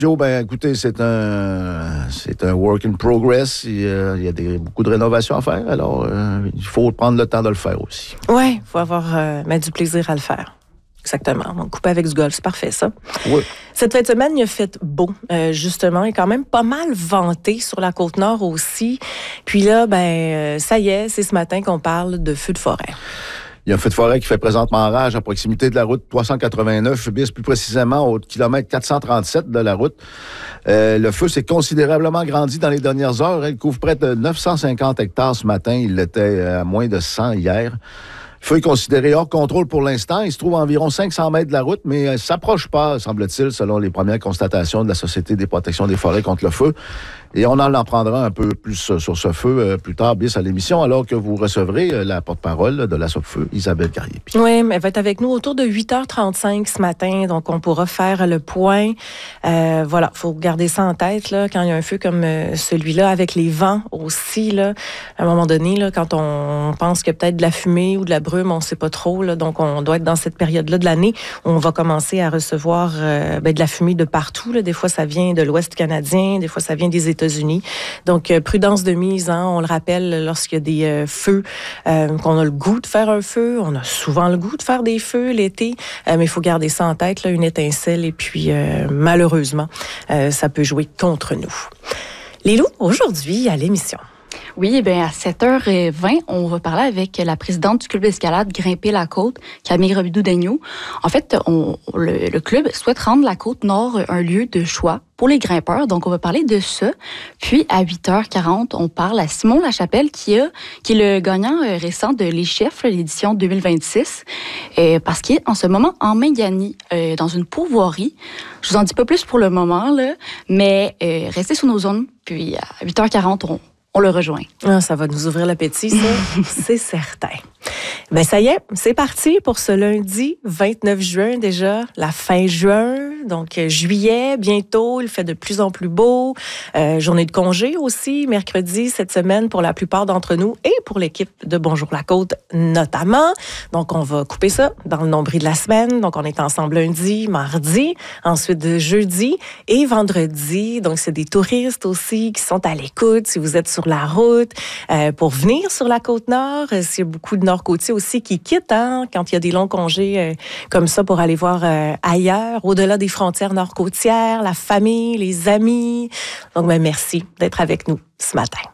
Joe, ben écoutez, c'est un work in progress. Il y a beaucoup de rénovations à faire, alors il faut prendre le temps de le faire aussi. Oui, il faut avoir du plaisir à le faire. Exactement. Donc, couper avec du golf, c'est parfait, ça. Oui. Cette fin de semaine, il a fait beau, justement, et quand même pas mal venté sur la Côte-Nord aussi. Puis là, ça y est, c'est ce matin qu'on parle de feu de forêt. Il y a un feu de forêt qui fait présentement rage à proximité de la route 389, plus précisément au kilomètre 437 de la route. Le feu s'est considérablement grandi dans les dernières heures. Il couvre près de 950 hectares ce matin. Il était à moins de 100 hier. Le feu est considéré hors contrôle pour l'instant. Il se trouve à environ 500 mètres de la route, mais ne s'approche pas, semble-t-il, selon les premières constatations de la Société des protections des forêts contre le feu. Et on en prendra un peu plus sur ce feu plus tard, bis à l'émission, alors que vous recevrez la porte-parole de la SOPFEU, Isabelle Carrier. Oui, mais elle va être avec nous autour de 8h35 ce matin, donc on pourra faire le point. Voilà, il faut garder ça en tête là, quand il y a un feu comme celui-là, avec les vents aussi. Là, à un moment donné, là, quand on pense qu'il y a peut-être de la fumée ou de la brume, on ne sait pas trop. Là, donc, on doit être dans cette période-là de l'année où on va commencer à recevoir de la fumée de partout. Là. Des fois, ça vient de l'Ouest canadien, des fois, ça vient des États-Unis. Donc, prudence de mise, hein, on le rappelle, lorsqu'il y a des feux, qu'on a le goût de faire un feu. On a souvent le goût de faire des feux l'été, mais il faut garder ça en tête, là, une étincelle, et puis malheureusement, ça peut jouer contre nous. Lilou, aujourd'hui, à l'émission. Oui, bien, à 7h20, on va parler avec la présidente du club d'escalade Grimper la Côte, Camille Robidoux-Daigneault. En fait, le club souhaite rendre la Côte-Nord un lieu de choix pour les grimpeurs. Donc, on va parler de ça. Puis, à 8h40, on parle à Simon Lachapelle, qui est le gagnant récent de Les Chefs, l'édition 2026, parce qu'il est en ce moment en Mangani, dans une pourvoirie. Je vous en dis pas plus pour le moment, là, mais restez sur nos zones. Puis, à 8h40, on le rejoint. Ah, ça va nous ouvrir l'appétit, ça, c'est certain. Ben ça y est, c'est parti pour ce lundi 29 juin déjà, la fin juin, donc juillet, bientôt, il fait de plus en plus beau. Journée de congé aussi, mercredi cette semaine pour la plupart d'entre nous et pour l'équipe de Bonjour la Côte notamment. Donc on va couper ça dans le nombril de la semaine. Donc on est ensemble lundi, mardi, ensuite jeudi et vendredi. Donc c'est des touristes aussi qui sont à l'écoute si vous êtes sur la route pour venir sur la Côte-Nord. S'il y a beaucoup de Nord-Côtiers aussi qui quittent quand il y a des longs congés comme ça pour aller voir ailleurs, au-delà des frontières nord-côtières, la famille, les amis. Donc, merci d'être avec nous ce matin.